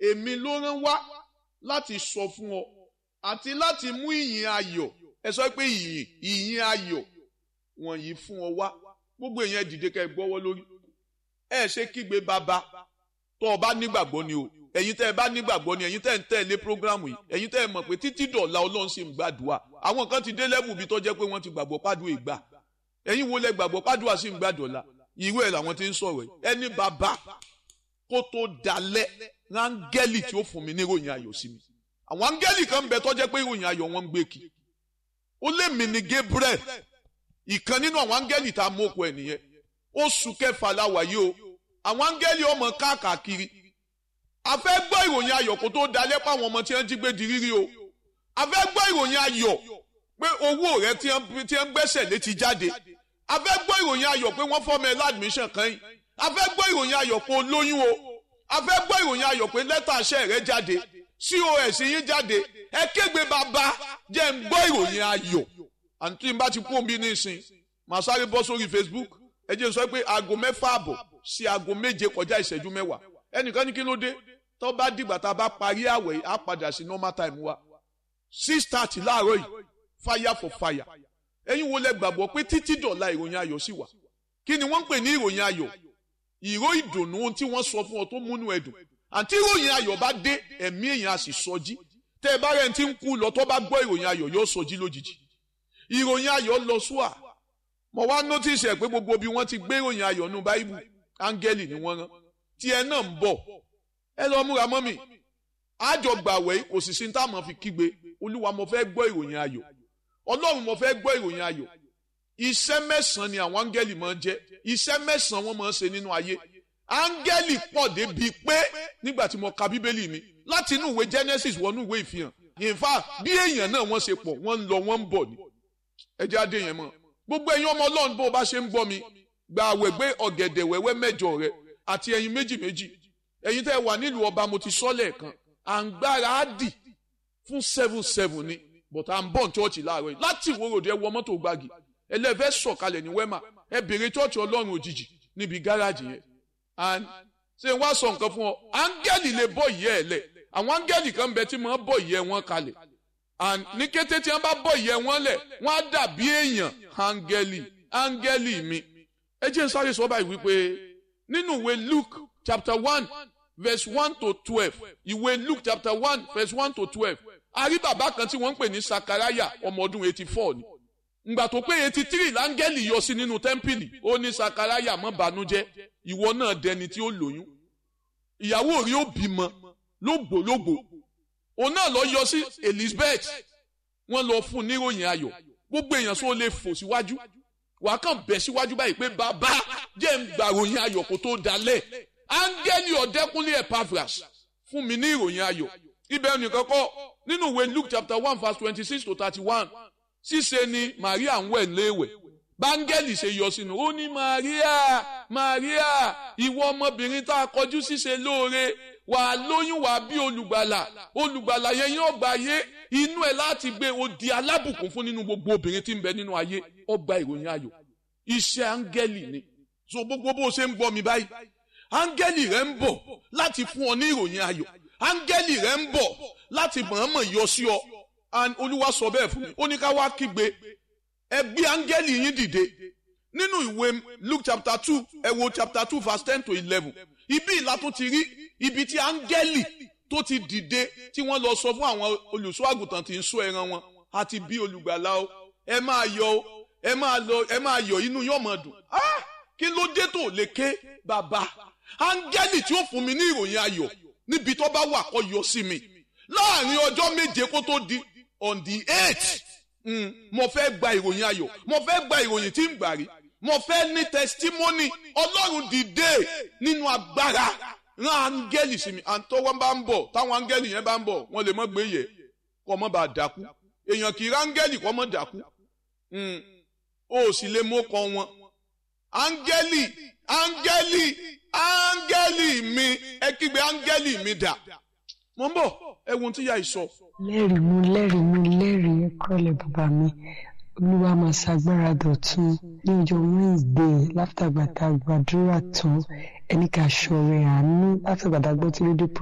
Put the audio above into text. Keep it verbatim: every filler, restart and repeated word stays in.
èmi ló rán wá láti sọ fún ọ àti láti mú ìyìn ayọ̀ ẹ sọ pé ìyìn ìyìn ayọ̀ wọ̀nyí fún ọ wá gbogbo èèyàn dìde kẹ́ gbọ́wọ́ lórí ẹ ṣe kígbe bàbá tó o bá nígbàgbọ́ ni o ẹ̀yin tẹ́ ẹ bá nígbàgbọ́ ni ẹ̀yin tẹ́ ń tẹ̀lé prógrámù yìí ẹ̀yin tẹ́ ẹ mọ̀ pé títí dọ̀la Ọlọ́run sì ń gbàdúrà àwọn kan ti dé lẹ́bù bí tó jẹ́ pé wọ́n ti gbàgbọ́ pàdúrà ìgbà ẹ̀yin wo lẹ gbàgbọ́ pàdúrà sì ń gbàdọ̀la ìwé ẹ̀ làwọn ti ń sọ̀rọ̀ ẹni bàbá kó tó dalẹ̀ rángẹ́lì tí ó fún mi ní ìròyìn ayọ̀ sí mi àwọn áńgẹ́lì kan ń bẹ tó jẹ́ pé ìròyìn ayọ̀ wọn ń gbé kí ó lé mi ní Gabriel ìkan nínú àwọn áńgẹ́lì tá a mú òkú ẹ̀ nìyẹn oṣù kẹfà la wà yìí o àwọn áńgẹ́lì ọmọ káàkiri a fẹ́ gbọ́ ìròyìn ayọ̀ kó tó dalẹ̀ pa àwọn ọmọ tí wọ́n jí gbé di rírí o a fẹ́ gbọ́ ìròyìn ayọ̀ pé owó rẹ tí wọ́n gbẹ́sẹ̀ lé ti jáde a fẹ́ gbọ́ ìròyìn ayọ̀ pé wọ́n fọ́mọ ẹ ládùmíṣàn kan yìí a fẹ́ gbọ́ ìròyìn ayọ̀ pé o lóyún o a fẹ́ gbọ́ ìròyìn ayọ̀ pé lẹ́tà iṣẹ́ rẹ jáde C O S yín jáde ẹ kégbe bàbá jẹ́ ń gbọ́ ìròyìn ayọ̀ àǹtí n bá ti kú omi nísìn màá sáré bọ́ sórí Facebook ẹ jẹ́ sọ pé aago mẹ́fà àbọ̀ sí aago méje kọjá ìṣẹ́jú mẹ́wàá ẹnìkan ní kí ló dé tó bá dìgbà tá a bá parí àwẹ̀ yìí á padà sí normal time wa six thirty láàárọ̀ yìí fire for fire ẹ̀yin wo lẹ gbàgbọ́ pé títí dọ̀la ìròyìn ayọ̀ sì wà kí ni wọ́n ń pè ní ìròyìn ayọ̀ ìró ìdùnnú ohun tí wọ́n sọ fún ọ tó múnú ẹ̀dùn àti ìròyìn ayọ̀ bá dé ẹ̀mí èèyàn á sì sọjí tẹ́ ẹ bá rẹ̀ ti ń kú lọ tó bá gbọ́ ìròyìn ayọ̀ yóò sọjí lójijì ìròyìn ayọ̀ lọ súà mo wá notice ẹ̀ pé gbogbo bí wọ́n ti gbé ìròyìn ayọ̀ nú báíbù áńgẹ́lì ni wọ́n rán tí ẹ náà ń bọ̀ ẹ lọ múra mọ́mì àjọ gbàwẹ̀ kò sì sí ní táwọn fi kígbe olúwa mo fẹ́ gbọ́ ìròyìn ayọ̀ ọlọ́run mo fẹ́ gbọ́ ìròyìn ayọ̀ iṣẹ́ mẹ́sàn-án ni àwọn áńgẹ́lì máa ń jẹ́ iṣẹ́ mẹ́sàn-án wọ́n máa ń ṣe nínú ayé áńgẹ́lì pọ̀ débi pé nígbà tí mo ka bíbélì mi láti inú ìwé Genesis wọnú ìwé ìfihàn in fact bí èèyàn náà wọ́n ṣe pọ̀ wọ́n ń lọ wọ́n ń bọ̀ ni ẹ jẹ́ adé yẹn mọ́ gbogbo ẹ̀yin ọmọ ọlọ́run bó o bá ṣe ń gbọ́ mi gba àwẹ̀ gbé ọ̀gẹ̀dẹ̀ wẹ́wẹ́ mẹ́jọ rẹ àti ẹyin méjì méjì ẹ̀yin tẹ́ wà nílùú ọba mo ti sọ lẹ́ẹ̀kan à ń gbára á dì fún seven seven ni but à ń bọ̀ ní chọ́ọ̀chì láàárọ̀ yìí láti ìwó ròdì ẹ wọ mọ́tò gbági ẹlẹ́fẹ́ sọ̀kalẹ̀ ní wẹ́mà ẹ bèrè chọ́ọ̀chì ọlọ́run òjijì níbi gáràjì yẹn and ṣé wá sọ nǹkan fún ọ áńgẹ́lì lè bọ́ ìyẹ́ ẹ̀ lẹ̀ àwọn áńgẹ́lì kan bẹ tí wọ́n bọ́ ìyẹ́ wọn kalẹ̀ and ní kété tí wọ́n bá bọ́ ìyẹ́ wọn lẹ̀ wọ́n á dàbí èèyàn áńgẹ́lì áńgẹ́lì mi ẹ jẹ́ sáré sọ báyìí wípé nínú ìwé Luke chapter one verse one to twelve ìwé Luke chapter one verse one to twelve a rí bàbá kan tí wọ́n ń pè ní Sakaraya ọmọ ọdún eighty four ni ngbà tó pé eighty three láńgẹ́lì yọ sí nínú tẹ́ḿpìlì ó ní Sakaraya má bànújẹ́ ìwọ náà dẹni tí ó lóyún ìyàwó rí ó bímọ lógbòlógbò òun náà lọ yọ sí Elizabeth wọ́n lọ fún níròyìn ayọ̀ gbogbo èèyàn sọ lè fò síwájú wàá kàn bẹ̀ síwájú báyìí pé bàbá jẹ́ ń gbà ròyìn ayọ̀ kó tó dalẹ̀ áńgẹ́lì ọ̀dẹ́kúnlé Epaphras fún mi ní ìròyìn ayọ̀ ibẹ̀ nìkan kọ́ nínú ìwé Luke chapter one verse twenty six to thirty one ṣíṣe ni Maria ń wẹ̀ léèwẹ̀ báńgẹ́lì ṣe yọ sínú ó ní Maria Maria ìwọ ọmọbìnrin tá a kọjú ṣíṣe lóore wàá lóyún wàá bí olùgbàlà olùgbàlà yẹn yóò gba ayé inú ẹ láti gbé o di alábùkún fún nínú gbogbo obìnrin tí ń bẹ nínú ayé ó gba ìròyìn ayọ̀ iṣẹ́ áńgẹ́lì ni so gbogbo bó ṣe ń gbọ́ mi báyìí áńgẹ́lì rẹ ń bọ̀ láti fún ọ ní ìròyìn ayọ̀ áńgẹ́lì rẹ ń bọ̀ láti mọ̀ọ́mọ̀ yọ sí ọ and olúwa sọ bẹ́ẹ̀ fún mi ó ní ká wá kígbe ẹ gbé áńgẹ́lì yín dìde nínú ìwé Luke chapter two ẹ wo chapter two verse ten to eleven ibi ìlà tó ti rí ibi tí áńgẹ́lì tó ti dìde tí wọ́n lọ sọ fún àwọn olùṣọ́ àgùntàn tí ń ṣọ́ ẹran wọn àti bí olùgbàlà o ẹ máa yọ̀ o ẹ máa lọ ẹ máa yọ̀ inú yóò máa dùn ah kí ló dé tó lè ké bàbá áńgẹ́lì tí ó fún mi ní ìròyìn ayọ̀ níbi tó bá wà kó yọ sí mi láàrin ọjọ́ méje kó tó di on the eighth mm, mo fẹ́ gba ìròyìn ayọ̀ mo fẹ́ gba ìròyìn tí ń gbà rí mo fẹ́ ní testimony ọlọ́run dìde nínú agbára rán áńgẹ́lì sí mi àǹtọ́ wọn bá ń bọ̀ táwọn áńgẹ́lì yẹn bá ń bọ̀ wọ́n lè mọ́ gbé yẹ kọ́ mọ́ bá dákú èèyàn kì í ráńgẹ́lì kọ́ mọ́ dákú ó sì lè mọ́ kọ́ wọn áńgẹ́lì áńgẹ́lì áńgẹ́lì mi ẹ kígbe áńgẹ́lì mi dà mo ń bọ̀ ẹ̀wọ̀n tí yà í sọ. lẹ́rìí mú lẹ́rìí mú lẹ́rìí kọ́lẹ̀ bàbá mi olúwa máa ṣàgbára dọ̀tun ní ọjọ́ Wednesday látàgbàtà gbàdúrà tán ẹni ká ṣọrẹ àánú látàgbàtà gbọ́ tí ló dé